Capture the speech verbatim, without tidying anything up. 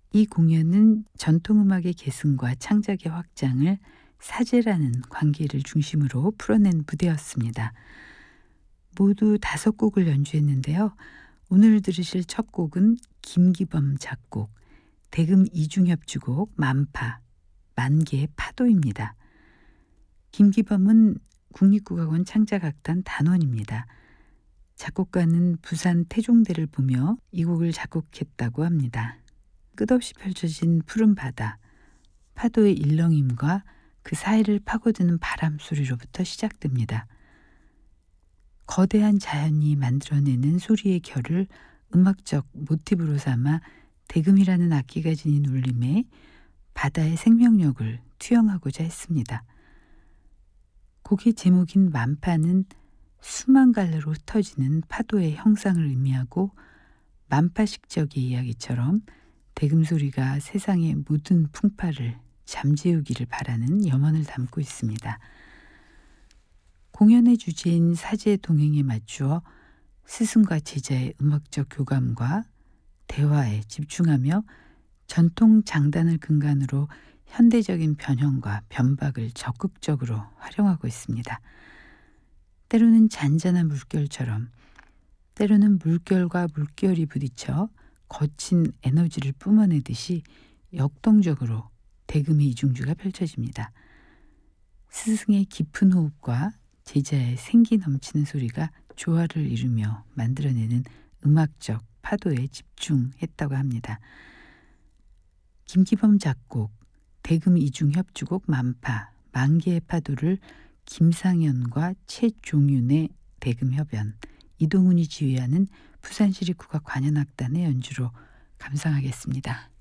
이 공연은 전통음악의 계승과 창작의 확장을 사제라는 관계를 중심으로 풀어낸 무대였습니다. 모두 다섯 곡을 연주했는데요. 오늘 들으실 첫 곡은 김기범 작곡, 대금 이중협주곡 만파, 만개의 파도입니다. 김기범은 국립국악원 창작악단 단원입니다. 작곡가는 부산 태종대를 보며 이 곡을 작곡했다고 합니다. 끝없이 펼쳐진 푸른 바다, 파도의 일렁임과 그 사이를 파고드는 바람 소리로부터 시작됩니다. 거대한 자연이 만들어내는 소리의 결을 음악적 모티브로 삼아 대금이라는 악기가 지닌 울림에 바다의 생명력을 투영하고자 했습니다. 곡의 제목인 만파는 수만 갈래로 흩어지는 파도의 형상을 의미하고 만파식적의 이야기처럼 대금 소리가 세상의 모든 풍파를 잠재우기를 바라는 염원을 담고 있습니다. 공연의 주제인 사제 동행에 맞추어 스승과 제자의 음악적 교감과 대화에 집중하며 전통 장단을 근간으로 현대적인 변형과 변박을 적극적으로 활용하고 있습니다. 때로는 잔잔한 물결처럼, 때로는 물결과 물결이 부딪혀 거친 에너지를 뿜어내듯이 역동적으로 대금의 이중주가 펼쳐집니다. 스승의 깊은 호흡과 제자의 생기 넘치는 소리가 조화를 이루며 만들어내는 음악적 파도에 집중했다고 합니다. 김기범 작곡, 대금 이중 협주곡 만파, 만개의 파도를 김상현과 최종윤의 대금 협연, 이동훈이 지휘하는 부산시립국악 관현악단의 연주로 감상하겠습니다.